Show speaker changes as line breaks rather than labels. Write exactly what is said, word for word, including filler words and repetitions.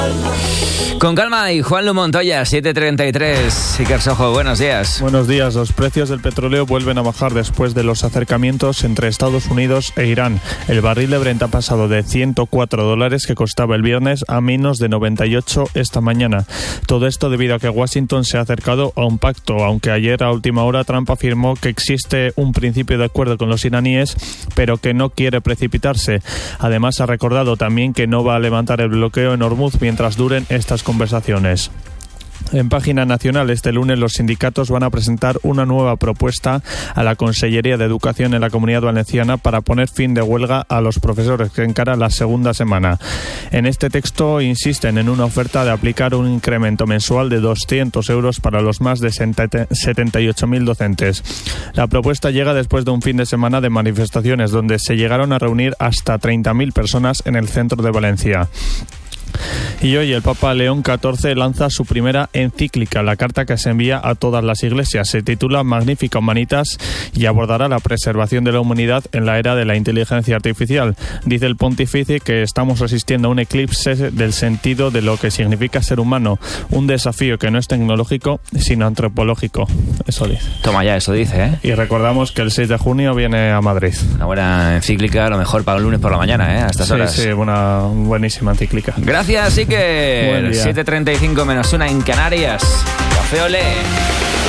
Con calma y Juanlu Montoya, siete treinta y tres. Iker Sojo, buenos días.
Buenos días. Los precios del petróleo vuelven a bajar después de los acercamientos entre Estados Unidos e Irán. El barril de Brent ha pasado de ciento cuatro dólares que costaba el viernes a menos de noventa y ocho esta mañana. Todo esto debido a que Washington se ha acercado a un pacto, aunque ayer a última hora Trump afirmó que existe un principio de acuerdo con los iraníes, pero que no quiere precipitarse. Además ha recordado también que no va a levantar el bloqueo en Hormuz mientras duren estas conversaciones. En página nacional, este lunes los sindicatos van a presentar una nueva propuesta a la Consellería de Educación en la Comunidad Valenciana para poner fin de huelga a los profesores que encara la segunda semana. En este texto insisten en una oferta de aplicar un incremento mensual de doscientos euros para los más de setenta y ocho mil docentes. La propuesta llega después de un fin de semana de manifestaciones donde se llegaron a reunir hasta treinta mil personas en el centro de Valencia. Y hoy el Papa León catorce lanza su primera encíclica, la carta que se envía a todas las iglesias. Se titula Magnificat Humanitas y abordará la preservación de la humanidad en la era de la inteligencia artificial. Dice el pontífice que estamos asistiendo a un eclipse del sentido de lo que significa ser humano, un desafío que no es tecnológico, sino antropológico. Eso dice.
Toma ya, eso dice, ¿eh?
Y recordamos que el seis de junio viene a Madrid.
Una buena encíclica, a lo mejor para el lunes por la mañana, ¿eh? A estas
sí,
horas.
Sí, una buenísima encíclica.
Gracias, Iker. siete treinta y cinco menos una en Canarias. Café Olé.